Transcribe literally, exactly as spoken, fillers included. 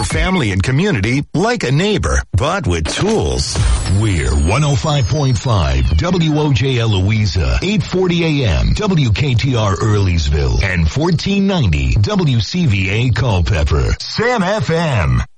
family and community like a neighbor, but with tools. We're one oh five point five W O J L Louisa, eight forty A M W K T R Earlysville, and fourteen ninety W C V A Culpeper. Sam F M.